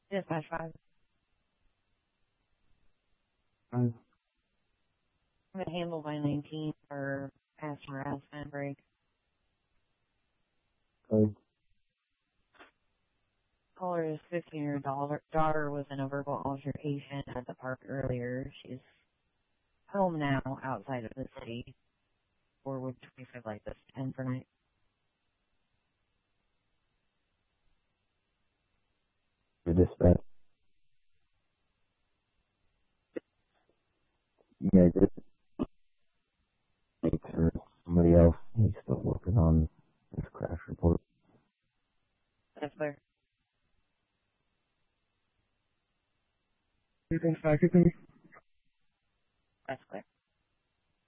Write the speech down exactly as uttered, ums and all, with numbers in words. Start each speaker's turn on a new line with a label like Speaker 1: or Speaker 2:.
Speaker 1: Dispatch five.
Speaker 2: Mm.
Speaker 1: I'm gonna handle by nineteen for past harassment break.
Speaker 2: Okay.
Speaker 1: Caller's fifteen-year daughter was in a verbal altercation at the park earlier. She's home now, outside of the city. Or would twenty-five like this ten for night?
Speaker 2: The dispatch. Yeah, just make sure somebody else he's still working on